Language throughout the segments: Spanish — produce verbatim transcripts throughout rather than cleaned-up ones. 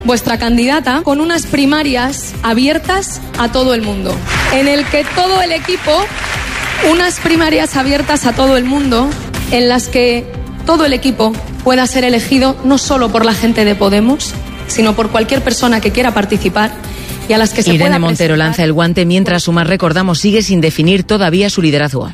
vuestra candidata, con unas primarias abiertas a todo el mundo, en el que todo el equipo, unas primarias abiertas a todo el mundo, en las que todo el equipo pueda ser elegido no solo por la gente de Podemos, sino por cualquier persona que quiera participar y a las que se Irene pueda Montero presentar. lanza el guante mientras Sumar, recordamos, sigue sin definir todavía su liderazgo.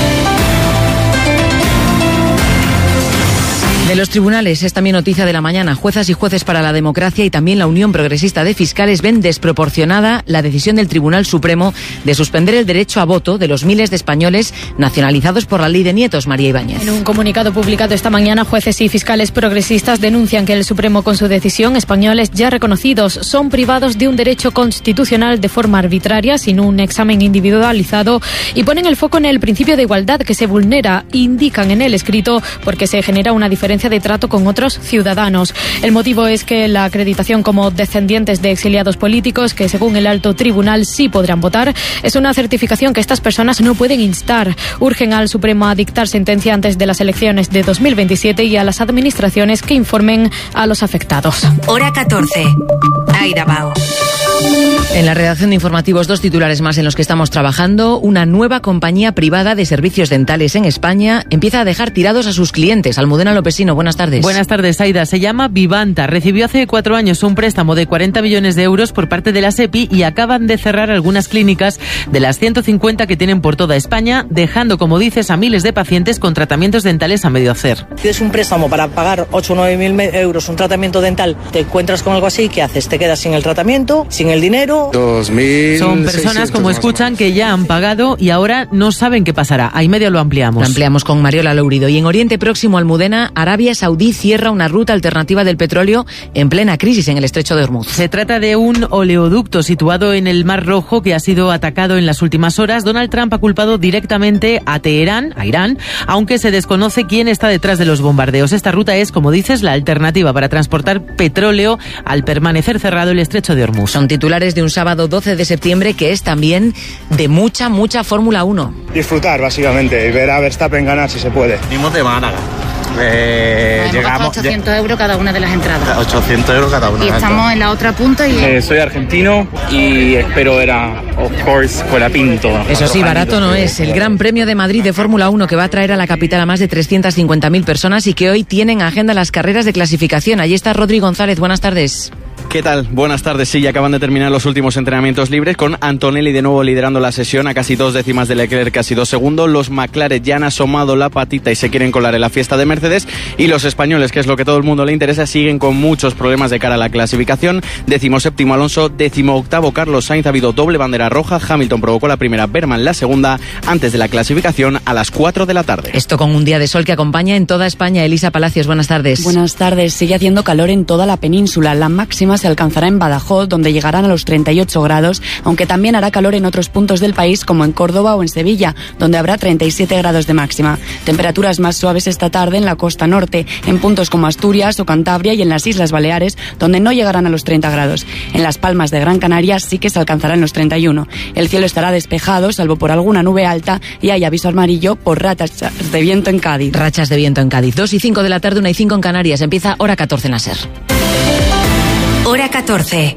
De los tribunales es también noticia de la mañana. Juezas y jueces para la democracia y también la Unión Progresista de Fiscales ven desproporcionada la decisión del Tribunal Supremo de suspender el derecho a voto de los miles de españoles nacionalizados por la ley de nietos. María Ibáñez. En un comunicado publicado esta mañana, jueces y fiscales progresistas denuncian que el Supremo, con su decisión, españoles ya reconocidos son privados de un derecho constitucional de forma arbitraria, sin un examen individualizado, y ponen el foco en el principio de igualdad que se vulnera, indican en el escrito, porque se genera una diferencia de trato con otros ciudadanos. El motivo es que la acreditación como descendientes de exiliados políticos, que según el alto tribunal sí podrán votar, es una certificación que estas personas no pueden instar. Urgen al Supremo a dictar sentencia antes de las elecciones de dos mil veintisiete y a las administraciones que informen a los afectados. Hora catorce. Aida Bao. En la redacción de informativos, dos titulares más en los que estamos trabajando. Una nueva compañía privada de servicios dentales en España empieza a dejar tirados a sus clientes. Almudena Lopesino, buenas tardes. Buenas tardes, Aida. Se llama Vivanta. Recibió hace cuatro años un préstamo de cuarenta millones de euros por parte de la SEPI y acaban de cerrar algunas clínicas de las ciento cincuenta que tienen por toda España, dejando, como dices, a miles de pacientes con tratamientos dentales a medio hacer. Pides un préstamo para pagar ocho o nueve mil euros un tratamiento dental, te encuentras con algo así, ¿qué haces? Te quedas sin el tratamiento, sin el dinero. dos mil Son personas, como escuchan, que ya han pagado y ahora no saben qué pasará. Ahí medio lo ampliamos. Lo ampliamos con Mariola Lourido. Y en Oriente Próximo, Almudena, Arabia Saudí cierra una ruta alternativa del petróleo en plena crisis en el estrecho de Hormuz. Se trata de un oleoducto situado en el Mar Rojo que ha sido atacado en las últimas horas. Donald Trump ha culpado directamente a Teherán, a Irán, aunque se desconoce quién está detrás de los bombardeos. Esta ruta es, como dices, la alternativa para transportar petróleo al permanecer cerrado el estrecho de Hormuz. Son titulares de un sábado doce de septiembre que es también de mucha, mucha Fórmula uno. Disfrutar, básicamente, y ver a Verstappen ganar si se puede. Venimos de Málaga. Eh, llegamos ochocientos euros cada una de las entradas. ochocientos euros cada una. Y estamos en la otra punta y... Eh, soy argentino y espero ver a, of course, Colapinto. Eso sí, barato no es. El Gran Premio de Madrid de Fórmula uno que va a traer a la capital a más de trescientas cincuenta mil personas y que hoy tienen agenda las carreras de clasificación. Allí está Rodri González. Buenas tardes. ¿Qué tal? Buenas tardes. Sí, acaban de terminar los últimos entrenamientos libres con Antonelli de nuevo liderando la sesión a casi dos décimas de Leclerc, casi dos segundos. Los McLaren ya han asomado la patita y se quieren colar en la fiesta de Mercedes. Y los españoles, que es lo que todo el mundo le interesa, siguen con muchos problemas de cara a la clasificación. Décimo séptimo Alonso, décimo octavo Carlos Sainz. Ha habido doble bandera roja. Hamilton provocó la primera, Berman la segunda, antes de la clasificación a las cuatro de la tarde. Esto con un día de sol que acompaña en toda España. Elisa Palacios, buenas tardes. Buenas tardes. Sigue haciendo calor en toda la península. La máxima se alcanzará en Badajoz, donde llegarán a los treinta y ocho grados, aunque también hará calor en otros puntos del país, como en Córdoba o en Sevilla, donde habrá treinta y siete grados de máxima. Temperaturas más suaves esta tarde en la costa norte, en puntos como Asturias o Cantabria y en las Islas Baleares, donde no llegarán a los treinta grados. En Las Palmas de Gran Canaria sí que se alcanzarán los treinta y uno. El cielo estará despejado, salvo por alguna nube alta, y hay aviso amarillo por rachas de viento en Cádiz. Rachas de viento en Cádiz. dos y cinco de la tarde, una y cinco en Canarias. Empieza Hora catorce en la SER. Hora catorce.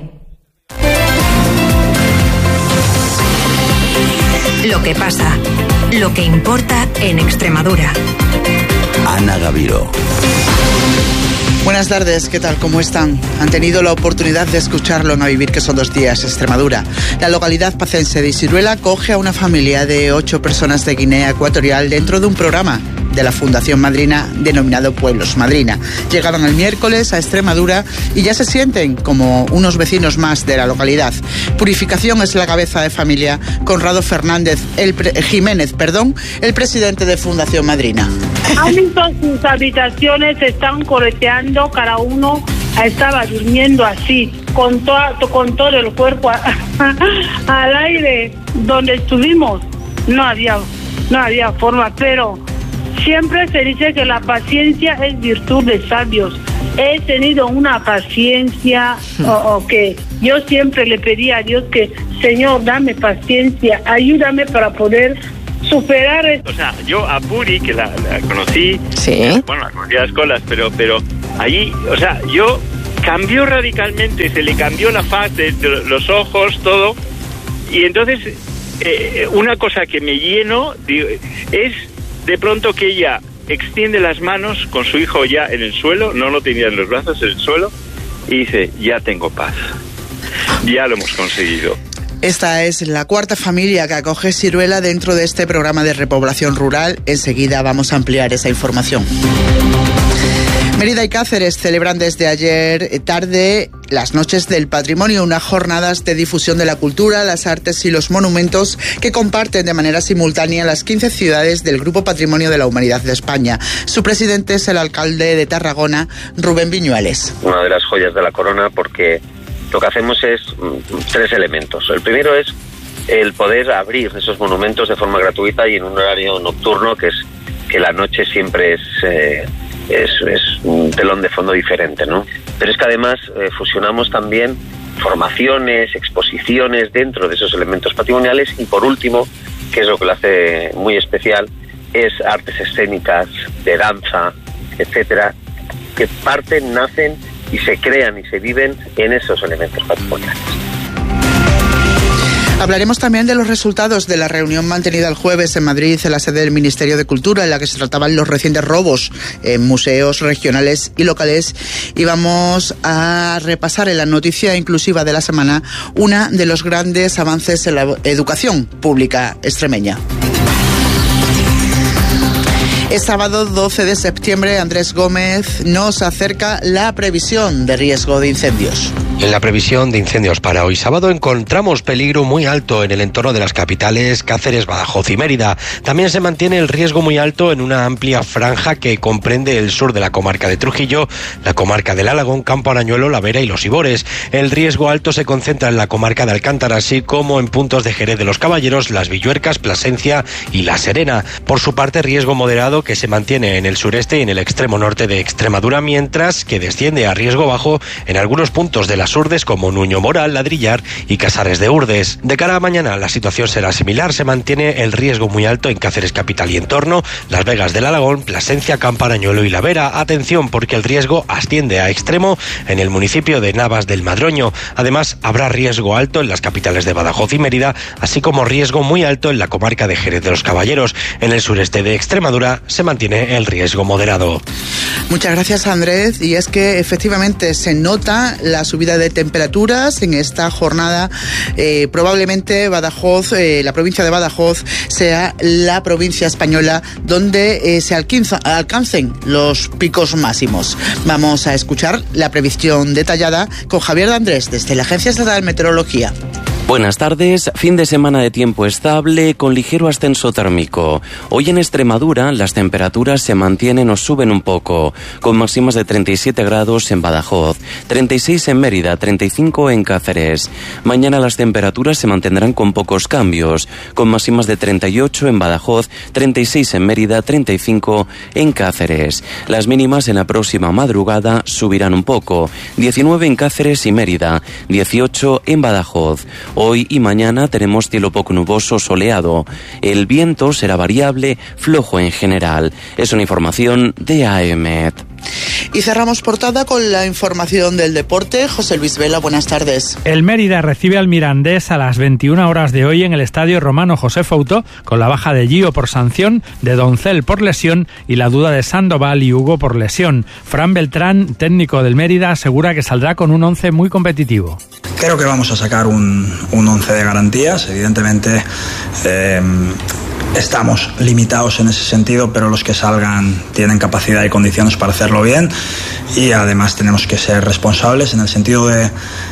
Lo que pasa, lo que importa en Extremadura. Ana Gaviro. Buenas tardes, ¿qué tal? ¿Cómo están? Han tenido la oportunidad de escucharlo en A Vivir, que son dos días, Extremadura. La localidad pacense de Isiruela acoge a una familia de ocho personas de Guinea Ecuatorial dentro de un programa de la Fundación Madrina denominado Pueblos Madrina. Llegaron el miércoles a Extremadura y ya se sienten como unos vecinos más de la localidad. Purificación es la cabeza de familia. Conrado Fernández el pre- Jiménez, perdón, el presidente de Fundación Madrina. Han visto sus habitaciones, están correteando, cada uno estaba durmiendo así, con, toda, con todo el cuerpo a, a, al aire. Donde estuvimos no había, no había forma, pero siempre se dice que la paciencia es virtud de sabios. He tenido una paciencia, o, o que yo siempre le pedí a Dios que, Señor, dame paciencia, ayúdame para poder superar esto. O sea, yo a Puri, que la, la conocí, ¿sí? Bueno, la conocí a las colas, pero, pero allí, o sea, yo cambió radicalmente, se le cambió la faz de, de los ojos, todo. Y entonces, eh, una cosa que me lleno digo, es de pronto que ella extiende las manos con su hijo ya en el suelo, no lo tenía en los brazos, en el suelo, y dice, ya tengo paz, ya lo hemos conseguido. Esta es la cuarta familia que acoge Siruela dentro de este programa de repoblación rural. Enseguida vamos a ampliar esa información. Mérida y Cáceres celebran desde ayer tarde las Noches del Patrimonio, unas jornadas de difusión de la cultura, las artes y los monumentos que comparten de manera simultánea las quince ciudades del Grupo Patrimonio de la Humanidad de España. Su presidente es el alcalde de Tarragona, Rubén Viñuales. Una de las joyas de la corona, porque lo que hacemos es tres elementos. El primero es el poder abrir esos monumentos de forma gratuita y en un horario nocturno, que es que la noche siempre es... Eh, Es, es un telón de fondo diferente, ¿no? Pero es que además eh, fusionamos también formaciones, exposiciones dentro de esos elementos patrimoniales y por último, que es lo que lo hace muy especial, es artes escénicas, de danza, etcétera, que parten, nacen y se crean y se viven en esos elementos patrimoniales. Hablaremos también de los resultados de la reunión mantenida el jueves en Madrid, en la sede del Ministerio de Cultura, en la que se trataban los recientes robos en museos regionales y locales. Y vamos a repasar en la noticia inclusiva de la semana una de los grandes avances en la educación pública extremeña. Es sábado doce de septiembre. Andrés Gómez nos acerca la previsión de riesgo de incendios. En la previsión de incendios para hoy sábado encontramos peligro muy alto en el entorno de las capitales Cáceres, Badajoz y Mérida. También se mantiene el riesgo muy alto en una amplia franja que comprende el sur de la comarca de Trujillo, la comarca del Alagón, Campo Arañuelo, La Vera y Los Ibores. El riesgo alto se concentra en la comarca de Alcántara, así como en puntos de Jerez de los Caballeros, Las Villuercas, Plasencia y La Serena. Por su parte, riesgo moderado que se mantiene en el sureste y en el extremo norte de Extremadura, mientras que desciende a riesgo bajo en algunos puntos de las Urdes como Nuño Moral, Ladrillar y Casares de Urdes. De cara a mañana la situación será similar, se mantiene el riesgo muy alto en Cáceres capital y entorno, Las Vegas del Alagón, Plasencia, Campo Arañuelo y La Vera. Atención porque el riesgo asciende a extremo en el municipio de Navas del Madroño. Además habrá riesgo alto en las capitales de Badajoz y Mérida, así como riesgo muy alto en la comarca de Jerez de los Caballeros. En el sureste de Extremadura se mantiene el riesgo moderado. Muchas gracias, Andrés. Y es que efectivamente se nota la subida de temperaturas en esta jornada. Eh, probablemente Badajoz, eh, la provincia de Badajoz, sea la provincia española donde eh, se alcanza, alcancen los picos máximos. Vamos a escuchar la previsión detallada con Javier de Andrés desde la Agencia Estatal de Meteorología. Buenas tardes, fin de semana de tiempo estable con ligero ascenso térmico. Hoy en Extremadura las temperaturas se mantienen o suben un poco, con máximas de treinta y siete grados en Badajoz, treinta y seis en Mérida, treinta y cinco en Cáceres. Mañana las temperaturas se mantendrán con pocos cambios, con máximas de treinta y ocho en Badajoz, treinta y seis en Mérida, treinta y cinco en Cáceres. Las mínimas en la próxima madrugada subirán un poco, diecinueve en Cáceres y Mérida, dieciocho en Badajoz. Hoy y mañana tenemos cielo poco nuboso, soleado. El viento será variable, flojo en general. Es una información de AEMET. Y cerramos portada con la información del deporte. José Luis Vela, buenas tardes. El Mérida recibe al Mirandés a las veintiuna horas de hoy en el Estadio Romano José Fouto, con la baja de Gio por sanción, de Doncel por lesión y la duda de Sandoval y Hugo por lesión. Fran Beltrán, técnico del Mérida, asegura que saldrá con un once muy competitivo. Creo que vamos a sacar un, un once de garantías, evidentemente. Eh, Estamos limitados en ese sentido, pero los que salgan tienen capacidad y condiciones para hacerlo bien, y además tenemos que ser responsables en el sentido de,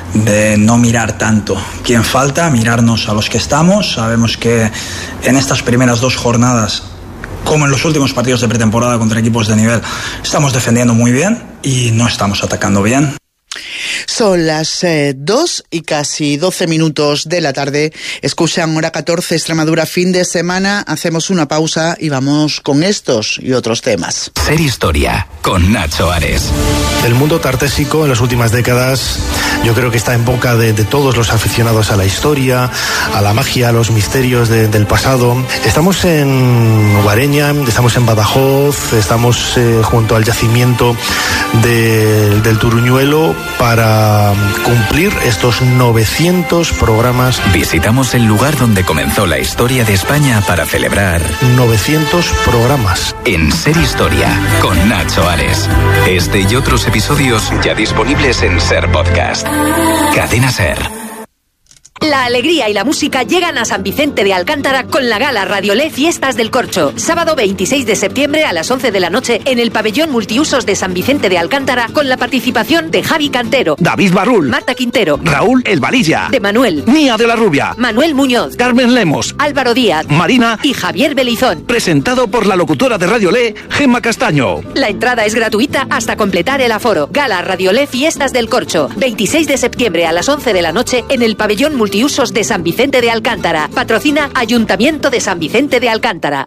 de no mirar tanto quién falta, mirarnos a los que estamos. Sabemos que en estas primeras dos jornadas, como en los últimos partidos de pretemporada contra equipos de nivel, estamos defendiendo muy bien y no estamos atacando bien. Son las eh, dos y casi doce minutos de la tarde. Escuchan Hora catorce, Extremadura, fin de semana. Hacemos una pausa y vamos con estos y otros temas. Ser Historia, con Nacho Ares. El mundo tartésico en las últimas décadas yo creo que está en boca de, de todos los aficionados a la historia, a la magia, a los misterios de, del pasado. Estamos en Guareña, estamos en Badajoz, estamos eh, junto al yacimiento de, del Turuñuelo para cumplir estos novecientos programas. Visitamos el lugar donde comenzó la historia de España para celebrar novecientos programas. En Ser Historia, con Nacho Ares. Este y otros episodios ya disponibles en Ser Podcast. Cadena Ser. La alegría y la música llegan a San Vicente de Alcántara con la gala Radiolé Fiestas del Corcho. Sábado veintiséis de septiembre a las once de la noche en el pabellón multiusos de San Vicente de Alcántara con la participación de Javi Cantero, David Barrul, Marta Quintero, Raúl El Valilla, de Manuel, Nia de la Rubia, Manuel Muñoz, Carmen Lemos, Álvaro Díaz, Marina y Javier Belizón. Presentado por la locutora de Radiolé, Gemma Castaño. La entrada es gratuita hasta completar el aforo. Gala Radiolé Fiestas del Corcho. veintiséis de septiembre a las once de la noche en el pabellón multiusos de San Vicente de Alcántara. Patrocina Ayuntamiento de San Vicente de Alcántara.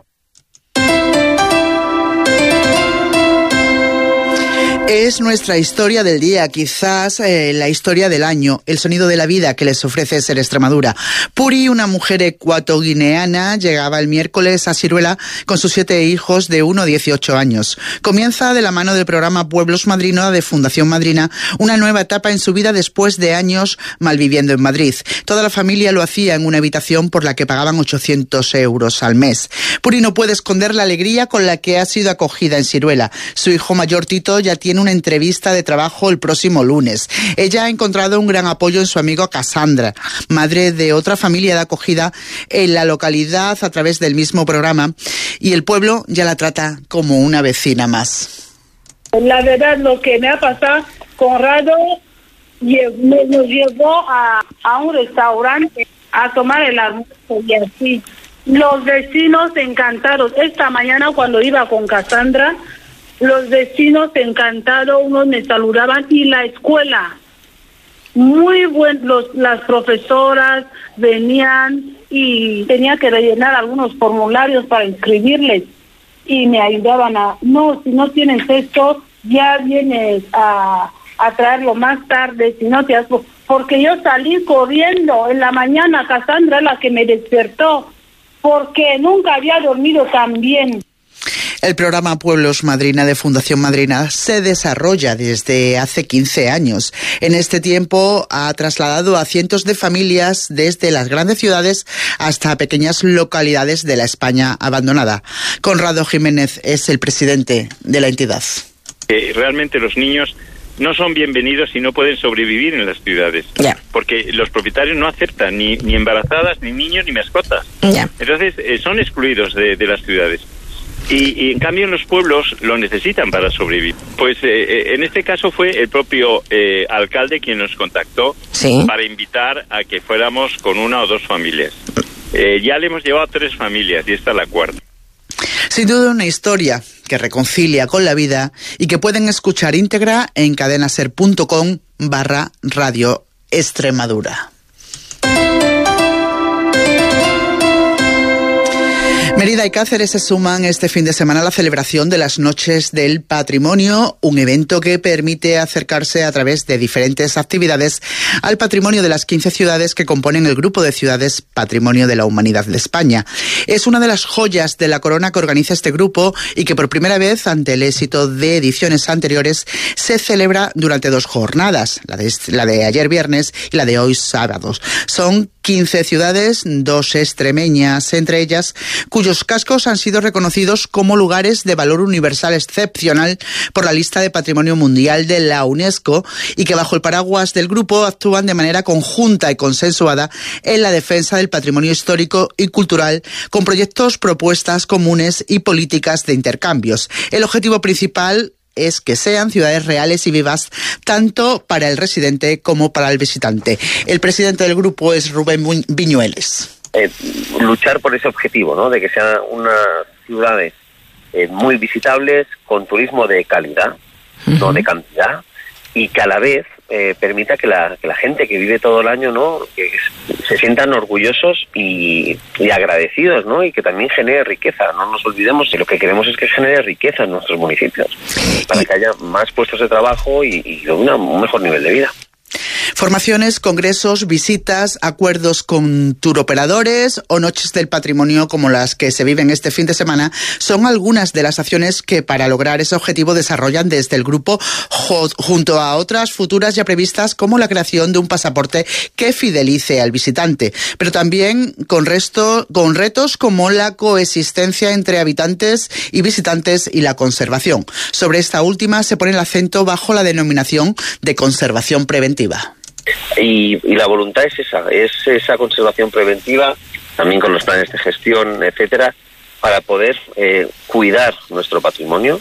Es nuestra historia del día, quizás eh, la historia del año, el sonido de la vida que les ofrece Ser Extremadura. Puri, una mujer ecuatoguineana, llegaba el miércoles a Siruela con sus siete hijos de uno a dieciocho años. Comienza de la mano del programa Pueblos Madrina de Fundación Madrina una nueva etapa en su vida después de años malviviendo en Madrid. Toda la familia lo hacía en una habitación por la que pagaban ochocientos euros al mes. Puri no puede esconder la alegría con la que ha sido acogida en Siruela. Su hijo mayor Tito ya tiene una entrevista de trabajo el próximo lunes. Ella ha encontrado un gran apoyo en su amigo Cassandra, madre de otra familia de acogida en la localidad a través del mismo programa, y el pueblo ya la trata como una vecina más. La verdad, lo que me ha pasado, Conrado nos llevó a, a un restaurante a tomar el almuerzo y así. Los vecinos encantados. Esta mañana cuando iba con Cassandra, los vecinos encantados, unos me saludaban, y la escuela, muy buen, los, las profesoras venían y tenía que rellenar algunos formularios para inscribirles y me ayudaban a, no, si no tienes esto, ya vienes a, a traerlo más tarde, si no te has... Porque yo salí corriendo en la mañana, Cassandra la que me despertó, porque nunca había dormido tan bien. El programa Pueblos Madrina de Fundación Madrina se desarrolla desde hace quince años. En este tiempo ha trasladado a cientos de familias desde las grandes ciudades hasta pequeñas localidades de la España abandonada. Conrado Jiménez es el presidente de la entidad. Eh, realmente los niños no son bienvenidos y no pueden sobrevivir en las ciudades. Yeah. Porque los propietarios no aceptan ni, ni embarazadas, ni niños, ni mascotas. Yeah. Entonces eh, son excluidos de, de las ciudades. Y, y en cambio en los pueblos lo necesitan para sobrevivir. Pues eh, en este caso fue el propio eh, alcalde quien nos contactó, sí, para invitar a que fuéramos con una o dos familias. Eh, ya le hemos llevado a tres familias y esta es la cuarta. Sin duda una historia que reconcilia con la vida y que pueden escuchar íntegra en cadenaser.com barra Radio Extremadura. Mérida y Cáceres se suman este fin de semana a la celebración de las Noches del Patrimonio, un evento que permite acercarse a través de diferentes actividades al patrimonio de las quince ciudades que componen el Grupo de Ciudades Patrimonio de la Humanidad de España. Es una de las joyas de la corona que organiza este grupo y que por primera vez, ante el éxito de ediciones anteriores, se celebra durante dos jornadas, la de, la de ayer viernes y la de hoy sábados. Son quince ciudades, dos extremeñas entre ellas, cuyos cascos han sido reconocidos como lugares de valor universal excepcional por la lista de Patrimonio Mundial de la UNESCO y que bajo el paraguas del grupo actúan de manera conjunta y consensuada en la defensa del patrimonio histórico y cultural con proyectos, propuestas comunes y políticas de intercambios. El objetivo principal es que sean ciudades reales y vivas tanto para el residente como para el visitante. El presidente del grupo es Rubén Viñueles. Eh, luchar por ese objetivo, ¿no? De que sean unas ciudades eh, muy visitables, con turismo de calidad, uh-huh, no de cantidad, y que a la vez eh, permita que la, que la gente que vive todo el año, ¿no?, que se sientan orgullosos y, y agradecidos, ¿no?, y que también genere riqueza. No nos olvidemos que lo que queremos es que genere riqueza en nuestros municipios, para que haya más puestos de trabajo y, y una, un mejor nivel de vida. Formaciones, congresos, visitas, acuerdos con turoperadores o noches del patrimonio como las que se viven este fin de semana son algunas de las acciones que para lograr ese objetivo desarrollan desde el grupo junto a otras futuras ya previstas como la creación de un pasaporte que fidelice al visitante, pero también con, resto, con retos como la coexistencia entre habitantes y visitantes y la conservación. Sobre esta última se pone el acento bajo la denominación de conservación preventiva. Y, y la voluntad es esa, es esa conservación preventiva, también con los planes de gestión, etcétera, para poder eh, cuidar nuestro patrimonio,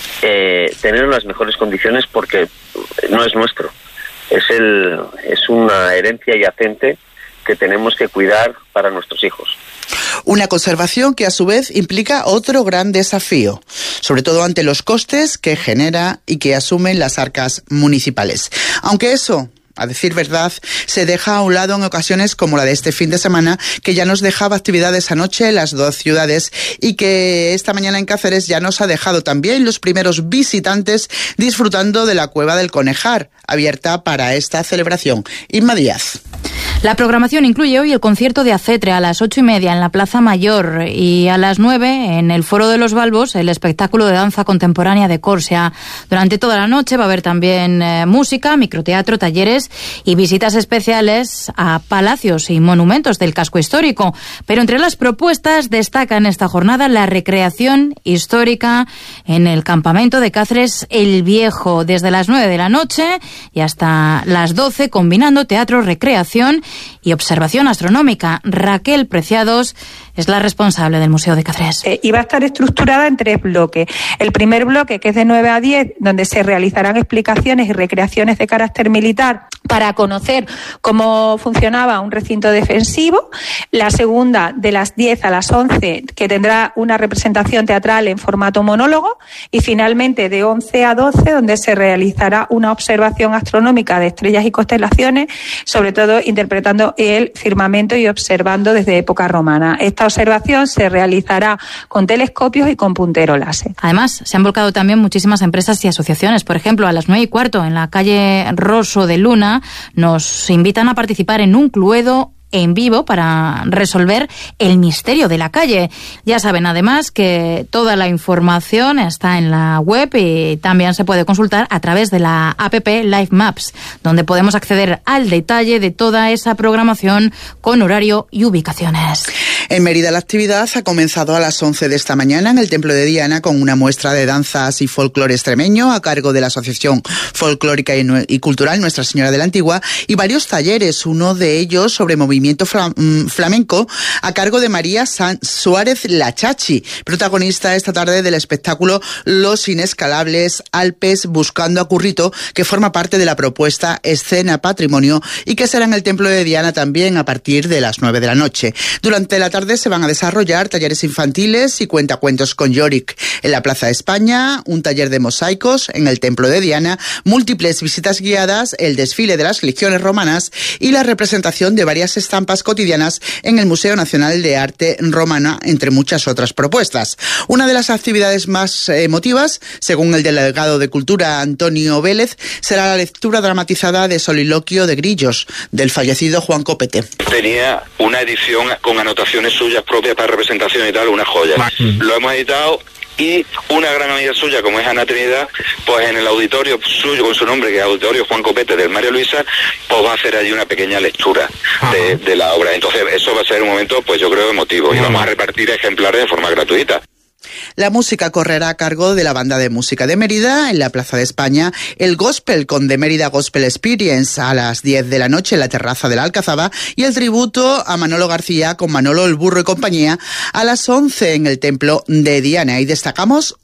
eh, tener las mejores condiciones, porque no es nuestro, es el es una herencia yacente que tenemos que cuidar para nuestros hijos. Una conservación que a su vez implica otro gran desafío, sobre todo ante los costes que genera y que asumen las arcas municipales. Aunque eso, a decir verdad, se deja a un lado en ocasiones como la de este fin de semana, que ya nos dejaba actividades anoche en las dos ciudades y que esta mañana en Cáceres ya nos ha dejado también los primeros visitantes disfrutando de la Cueva del Conejar, abierta para esta celebración. Inma Díaz. La programación incluye hoy el concierto de Acetre a las ocho y media en la Plaza Mayor y a las nueve en el Foro de los Balbos el espectáculo de danza contemporánea de Córcega. Durante toda la noche va a haber también eh, música, microteatro, talleres y visitas especiales a palacios y monumentos del casco histórico. Pero entre las propuestas destaca en esta jornada la recreación histórica en el campamento de Cáceres el Viejo, desde las nueve de la noche y hasta las doce, combinando teatro, recreación y observación astronómica. Raquel Preciados es la responsable del Museo de Cáceres. Eh, y va a estar estructurada en tres bloques. El primer bloque, que es de nueve a diez, donde se realizarán explicaciones y recreaciones de carácter militar para conocer cómo funcionaba un recinto defensivo. La segunda, de las diez a las once, que tendrá una representación teatral en formato monólogo. Y finalmente, de once a doce, donde se realizará una observación astronómica de estrellas y constelaciones, sobre todo interpretando el firmamento y observando desde época romana. Esta observación se realizará con telescopios y con puntero láser. Además, se han volcado también muchísimas empresas y asociaciones. Por ejemplo, a las nueve y cuarto, en la calle Rosso de Luna, nos invitan a participar en un cluedo en vivo para resolver el misterio de la calle. Ya saben además que toda la información está en la web y también se puede consultar a través de la app Live Maps, donde podemos acceder al detalle de toda esa programación con horario y ubicaciones. En Mérida la actividad ha comenzado a las once de esta mañana en el Templo de Diana con una muestra de danzas y folclore extremeño a cargo de la Asociación Folclórica y Cultural Nuestra Señora de la Antigua y varios talleres, uno de ellos sobre movimiento flamenco a cargo de María San Suárez La Chachi, protagonista esta tarde del espectáculo Los Inescalables Alpes Buscando a Currito, que forma parte de la propuesta Escena Patrimonio y que será en el Templo de Diana también a partir de las nueve de la noche. Durante la tarde se van a desarrollar talleres infantiles y cuentacuentos con Yorick en la Plaza de España, un taller de mosaicos en el Templo de Diana, múltiples visitas guiadas, el desfile de las legiones romanas y la representación de varias estampas cotidianas en el Museo Nacional de Arte Romana, entre muchas otras propuestas. Una de las actividades más emotivas, según el delegado de Cultura Antonio Vélez, será la lectura dramatizada de Soliloquio de Grillos, del fallecido Juan Copete. Tenía una edición con anotaciones suyas propias para representación y tal, una joya. Lo hemos editado y una gran amiga suya, como es Ana Trinidad, pues en el auditorio suyo, con su nombre, que es Auditorio Juan Copete del María Luisa, pues va a hacer allí una pequeña lectura de, de la obra. Entonces eso va a ser un momento, pues yo creo, emotivo. Y vamos a repartir ejemplares de forma gratuita. La música correrá a cargo de la Banda de Música de Mérida en la Plaza de España, el Gospel con The Mérida Gospel Experience a las diez de la noche en la terraza de la Alcazaba y el tributo a Manolo García con Manolo el Burro y compañía a las once en el Templo de Diana. Y destacamos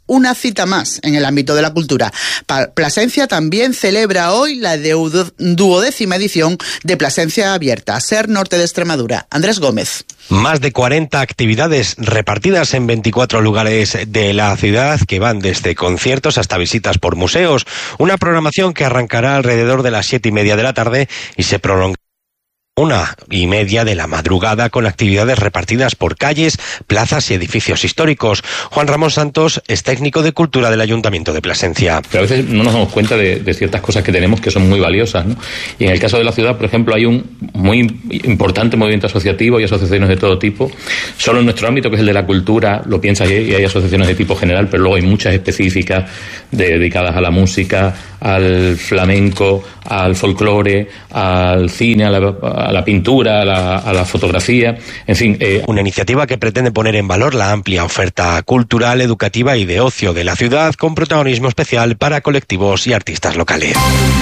una cita más en el ámbito de la cultura. Plasencia también celebra hoy la duodécima edición de Plasencia Abierta, Ser Norte de Extremadura. Andrés Gómez. Más de cuarenta actividades repartidas en veinticuatro lugares de la ciudad que van desde conciertos hasta visitas por museos. Una programación que arrancará alrededor de las siete y media de la tarde y se prolonga una y media de la madrugada con actividades repartidas por calles, plazas y edificios históricos. Juan Ramón Santos es técnico de cultura del Ayuntamiento de Plasencia. Pero a veces no nos damos cuenta de, de ciertas cosas que tenemos que son muy valiosas, ¿no? Y en el caso de la ciudad, por ejemplo, hay un muy importante movimiento asociativo y asociaciones de todo tipo. Solo en nuestro ámbito, que es el de la cultura, lo piensas y hay asociaciones de tipo general, pero luego hay muchas específicas de, dedicadas a la música, al flamenco, al folclore, al cine, a la, a la pintura, a la, a la fotografía, en fin. Eh... Una iniciativa que pretende poner en valor la amplia oferta cultural, educativa y de ocio de la ciudad, con protagonismo especial para colectivos y artistas locales.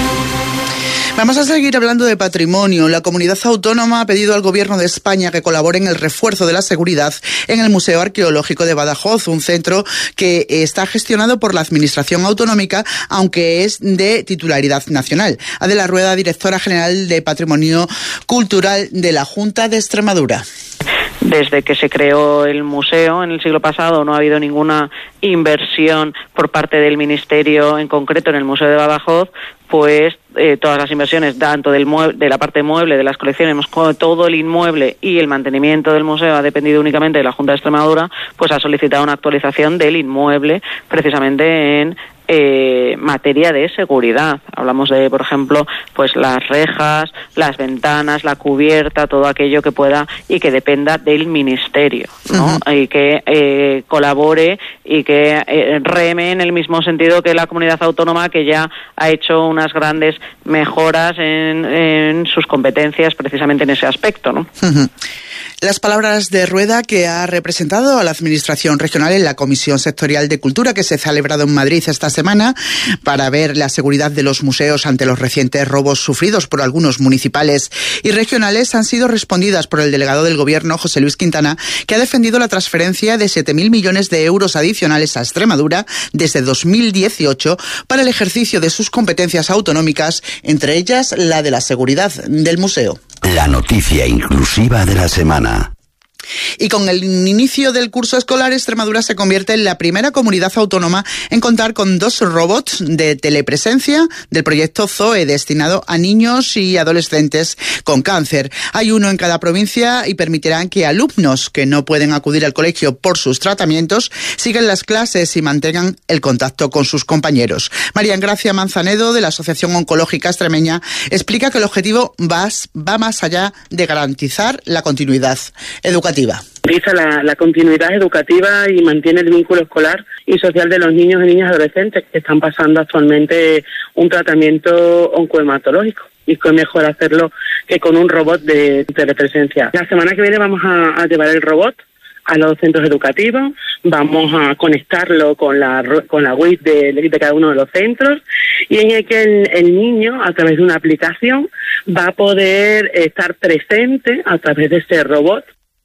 Vamos a seguir hablando de patrimonio. La comunidad autónoma ha pedido al Gobierno de España que colabore en el refuerzo de la seguridad en el Museo Arqueológico de Badajoz, un centro que está gestionado por la Administración Autonómica, aunque es de titularidad nacional. Adela Rueda, directora general de Patrimonio Cultural de la Junta de Extremadura. Desde que se creó el museo en el siglo pasado no ha habido ninguna inversión por parte del Ministerio, en concreto en el Museo de Badajoz, pues eh, todas las inversiones, tanto del mueble, de la parte mueble de las colecciones, todo el inmueble y el mantenimiento del museo ha dependido únicamente de la Junta de Extremadura, pues ha solicitado una actualización del inmueble precisamente en Eh, materia de seguridad. Hablamos de, por ejemplo, pues las rejas, las ventanas, la cubierta, todo aquello que pueda y que dependa del ministerio, ¿no? Uh-huh. Y que eh, colabore y que eh, reme en el mismo sentido que la comunidad autónoma, que ya ha hecho unas grandes mejoras en, en sus competencias precisamente en ese aspecto, ¿no? Uh-huh. Las palabras de Rueda, que ha representado a la Administración Regional en la Comisión Sectorial de Cultura que se ha celebrado en Madrid esta semana para ver la seguridad de los museos ante los recientes robos sufridos por algunos municipales y regionales, han sido respondidas por el delegado del Gobierno, José Luis Quintana, que ha defendido la transferencia de siete mil millones de euros adicionales a Extremadura desde dos mil dieciocho para el ejercicio de sus competencias autonómicas, entre ellas la de la seguridad del museo. La noticia inclusiva de la semana. Y con el inicio del curso escolar, Extremadura se convierte en la primera comunidad autónoma en contar con dos robots de telepresencia del proyecto Zoe, destinado a niños y adolescentes con cáncer. Hay uno en cada provincia y permitirán que alumnos que no pueden acudir al colegio por sus tratamientos sigan las clases y mantengan el contacto con sus compañeros. María Gracia Manzanedo, de la Asociación Oncológica Extremeña, explica que el objetivo va, va más allá de garantizar la continuidad educativa. Garantiza la, la continuidad educativa y mantiene el vínculo escolar y social de los niños y niñas adolescentes que están pasando actualmente un tratamiento oncohematológico. Y que es mejor hacerlo que con un robot de telepresencia. La semana que viene vamos a, a llevar el robot a los centros educativos, vamos a conectarlo con la con la web de, de cada uno de los centros, y en el que el, el niño, a través de una aplicación, va a poder estar presente a través de este robot.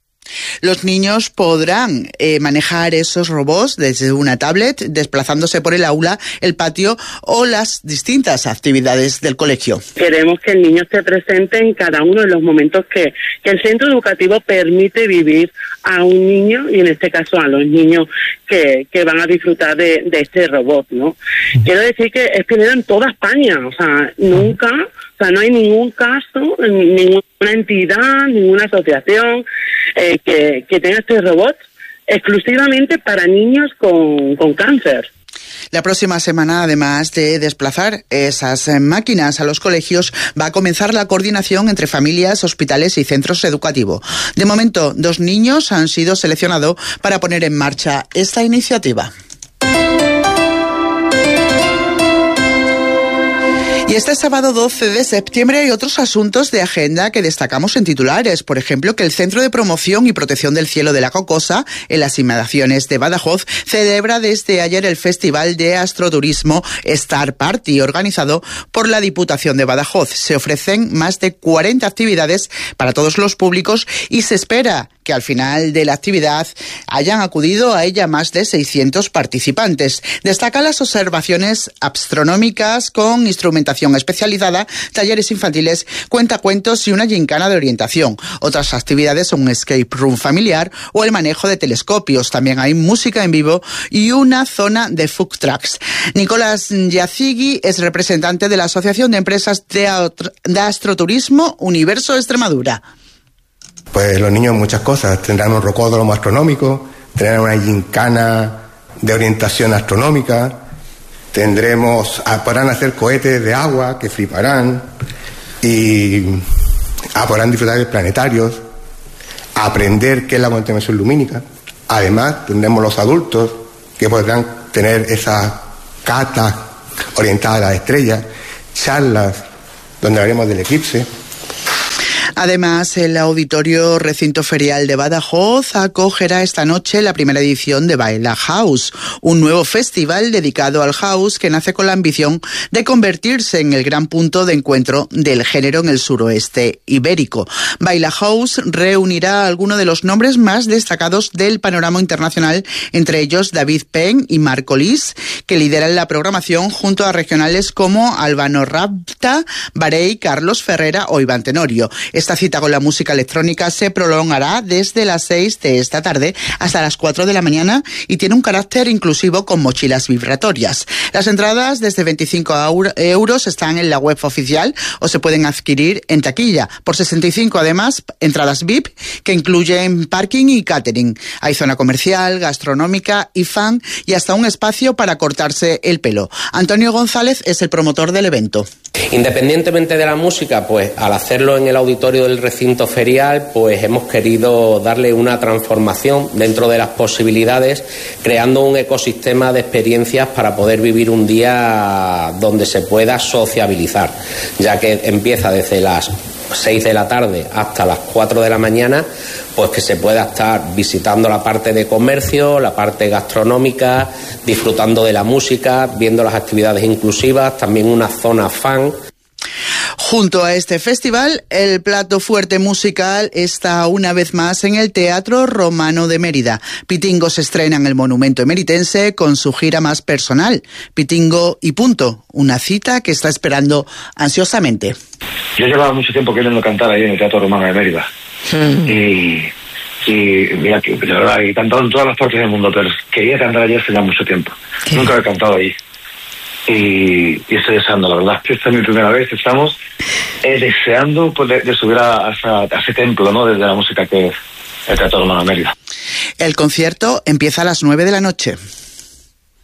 Los niños podrán eh, manejar esos robots desde una tablet, desplazándose por el aula, el patio o las distintas actividades del colegio. Queremos que el niño esté presente en cada uno de los momentos que, que el centro educativo permite vivir a un niño, y en este caso a los niños que, que van a disfrutar de, de este robot, ¿no? Quiero decir que es pionero en toda España, o sea, nunca... O sea, no hay ningún caso, ninguna entidad, ninguna asociación eh, que, que tenga este robot exclusivamente para niños con, con cáncer. La próxima semana, además de desplazar esas máquinas a los colegios, va a comenzar la coordinación entre familias, hospitales y centros educativos. De momento, dos niños han sido seleccionados para poner en marcha esta iniciativa. Y este sábado doce de septiembre hay otros asuntos de agenda que destacamos en titulares. Por ejemplo, que el Centro de Promoción y Protección del Cielo de la Cocosa, en las inmediaciones de Badajoz, celebra desde ayer el Festival de Astroturismo Star Party, organizado por la Diputación de Badajoz. Se ofrecen más de cuarenta actividades para todos los públicos y se espera que al final de la actividad hayan acudido a ella más de seiscientos participantes. Destacan las observaciones astronómicas con instrumentación especializada, talleres infantiles, cuentacuentos y una gincana de orientación. Otras actividades son un escape room familiar o el manejo de telescopios. También hay música en vivo y una zona de food trucks. Nicolás Yacigui es representante de la Asociación de Empresas de, de Astroturismo Universo Extremadura. Pues los niños muchas cosas, tendrán un rocódromo astronómico, tendrán una gincana de orientación astronómica, tendremos, podrán hacer cohetes de agua que fliparán y ah, podrán disfrutar de planetarios, aprender qué es la contaminación lumínica. Además tendremos los adultos que podrán tener esa cata orientada a las estrellas, charlas donde hablaremos del eclipse. Además, el Auditorio Recinto Ferial de Badajoz acogerá esta noche la primera edición de Baila House, un nuevo festival dedicado al house que nace con la ambición de convertirse en el gran punto de encuentro del género en el suroeste ibérico. Baila House reunirá a algunos de los nombres más destacados del panorama internacional, entre ellos David Penn y Marco Lis, que lideran la programación junto a regionales como Albano Rapta, Barey, Carlos Ferrera o Iván Tenorio. Esta cita con la música electrónica se prolongará desde las seis de esta tarde hasta las cuatro de la mañana y tiene un carácter inclusivo con mochilas vibratorias. Las entradas desde veinticinco euros están en la web oficial o se pueden adquirir en taquilla. Por sesenta y cinco además, entradas V I P que incluyen parking y catering. Hay zona comercial, gastronómica y fan y hasta un espacio para cortarse el pelo. Antonio González es el promotor del evento. Independientemente de la música, pues al hacerlo en el auditorio del recinto ferial, pues hemos querido darle una transformación dentro de las posibilidades, creando un ecosistema de experiencias para poder vivir un día donde se pueda sociabilizar, ya que empieza desde las seis de la tarde hasta las cuatro de la mañana, pues que se pueda estar visitando la parte de comercio, la parte gastronómica, disfrutando de la música, viendo las actividades inclusivas, también una zona fan. Junto a este festival, el plato fuerte musical está una vez más en el Teatro Romano de Mérida. Pitingo se estrena en el Monumento Emeritense con su gira más personal, Pitingo y punto, una cita que está esperando ansiosamente. Yo llevaba mucho tiempo queriendo cantar ahí en el Teatro Romano de Mérida. Mm. Y, y mira, que la verdad, he cantado en todas las partes del mundo, pero quería cantar allí hace ya mucho tiempo. ¿Qué? Nunca he cantado allí. Y, y estoy deseando, la verdad, que esta es mi primera vez. Estamos eh, deseando poder de subir a, a, a ese templo, ¿no?, desde la música que es el Teatro Romano de Mérida. El concierto empieza a las nueve de la noche.